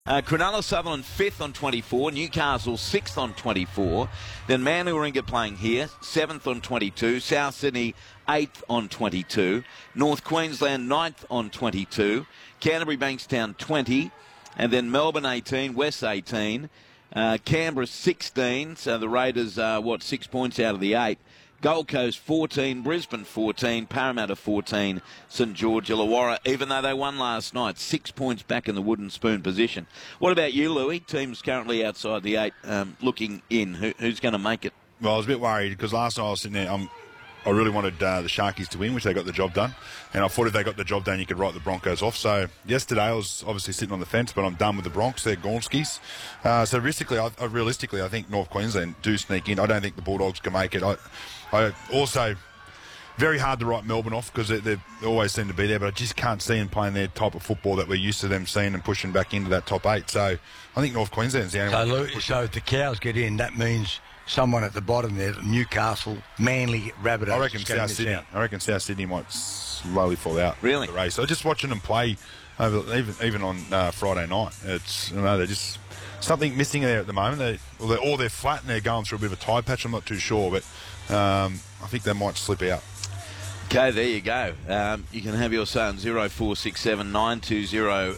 Cronulla Sutherland 5th on 24, Newcastle 6th on 24, then Manu Warringah playing here, 7th on 22, South Sydney 8th on 22, North Queensland 9th on 22, Canterbury Bankstown 20, and then Melbourne 18, West 18, Canberra 16, so the Raiders are, 6 points out of the 8. Gold Coast 14, Brisbane 14, Parramatta 14, St George Illawarra, even though they won last night, 6 points back in the wooden spoon position. What about you, Louis? Teams currently outside the 8 looking in. Who's going to make it? Well, I was a bit worried because last night I was sitting there, I really wanted the Sharkies to win, which they got the job done. And I thought if they got the job done, you could write the Broncos off. So yesterday I was obviously sitting on the fence, but I'm done with the Bronx. They're Gornskis. So realistically, I think North Queensland do sneak in. I don't think the Bulldogs can make it. I also, very hard to write Melbourne off because they always seem to be there, but I just can't see them playing their type of football that we're used to them seeing and pushing back into that top 8. So I think North Queensland's the only one. So if the Cows get in, that means someone at the bottom there, Newcastle, Manly, Rabbitohs. I reckon South Sydney might slowly fall out. Really? The race. I just watching them play even on Friday night. They're just something missing there at the moment. They're flat and they're going through a bit of a tide patch. I'm not too sure, but I think they might slip out. Okay, there you go. You can have your say on 0467 920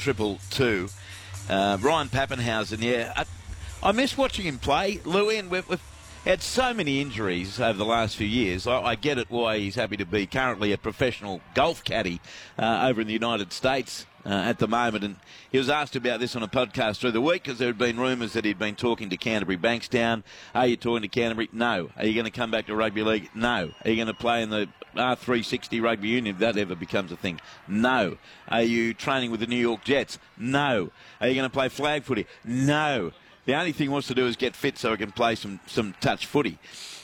222. Ryan Papenhuyzen, yeah. I miss watching him play, Louis, and we've had so many injuries over the last few years. I get it why he's happy to be currently a professional golf caddy over in the United States at the moment. And he was asked about this on a podcast through the week because there had been rumours that he'd been talking to Canterbury Bankstown. Are you talking to Canterbury? No. Are you going to come back to rugby league? No. Are you going to play in the R360 rugby union if that ever becomes a thing? No. Are you training with the New York Jets? No. Are you going to play flag footy? No. The only thing he wants to do is get fit so he can play some touch footy.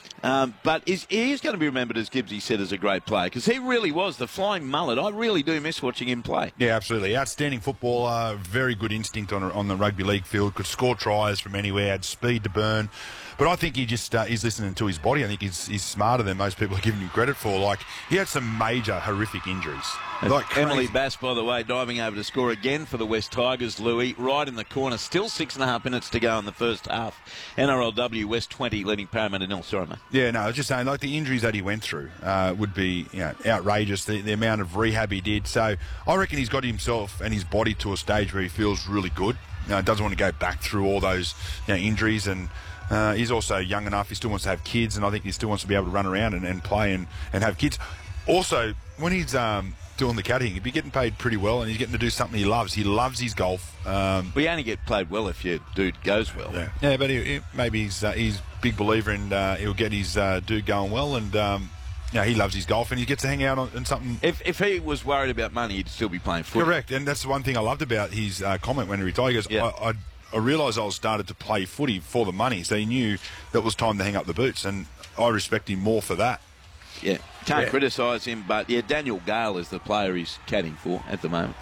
But he is going to be remembered, as Gibbsy said, as a great player because he really was the flying mullet. I really do miss watching him play. Yeah, absolutely. Outstanding footballer, very good instinct on the rugby league field, could score tries from anywhere, had speed to burn. But I think he just he's listening to his body. I think he's smarter than most people are giving him credit for. Like, he had some major, horrific injuries. Like Emily Bass, by the way, diving over to score again for the West Tigers, Louis, right in the corner. Still 6.5 minutes to go in the first half. NRLW, West 20, leading Parramatta 0. Sorry, mate. Yeah, no, I was just saying, like, the injuries that he went through would be outrageous, the amount of rehab he did. So I reckon he's got himself and his body to a stage where he feels really good. Doesn't want to go back through all those injuries, and he's also young enough. He still wants to have kids, and I think he still wants to be able to run around and play and have kids. Also, when he's doing the caddying, he'd be getting paid pretty well, and he's getting to do something he loves. He loves his golf. We only get paid well if your dude goes well. Yeah, but maybe he's a big believer in he'll get his dude going well, and he loves his golf, and he gets to hang out on something. If he was worried about money, he'd still be playing football. Correct, and that's the one thing I loved about his comment when he retired. He goes, yeah. I realised I was started to play footy for the money, so he knew that it was time to hang up the boots, and I respect him more for that. Yeah, can't criticise him, but Daniel Gale is the player he's caddying for at the moment.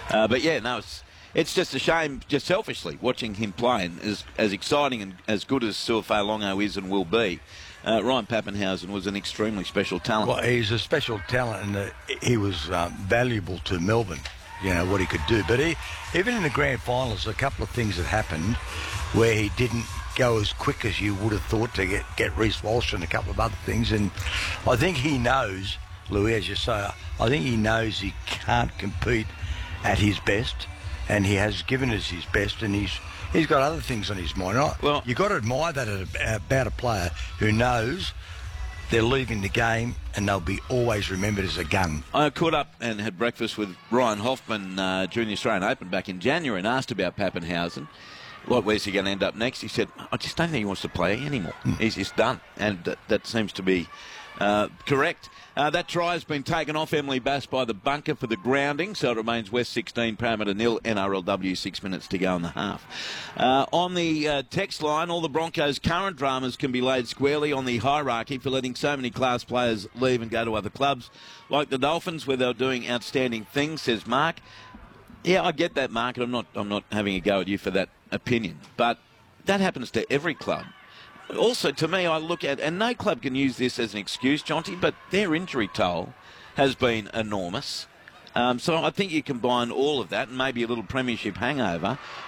It's just a shame, just selfishly, watching him play, and as exciting and as good as Suafei Longo is and will be. Ryan Papenhuyzen was an extremely special talent. Well, he's a special talent, and he was valuable to Melbourne, what he could do. But even in the grand finals, a couple of things that happened where he didn't go as quick as you would have thought to get Reece Walsh and a couple of other things. And I think he knows, Louis, as you say, I think he knows he can't compete at his best, and he has given us his best, and he's got other things on his mind. Well, you've got to admire that about a player who knows they're leaving the game and they'll be always remembered as a gun. I caught up and had breakfast with Ryan Hoffman during the Australian Open back in January and asked about Papenhuyzen. Where's he going to end up next? He said, I just don't think he wants to play anymore. He's just done. And that seems to be correct. That try has been taken off Emily Bass by the bunker for the grounding, so it remains West 16, Parramatta 0, NRLW 6 minutes to go in the half. On the text line, all the Broncos' current dramas can be laid squarely on the hierarchy for letting so many class players leave and go to other clubs, like the Dolphins, where they're doing outstanding things, says Mark. Yeah, I get that, Mark, and I'm not having a go at you for that opinion, but that happens to every club. Also, to me, I look at, and no club can use this as an excuse, Jonty, but their injury toll has been enormous. So I think you combine all of that and maybe a little premiership hangover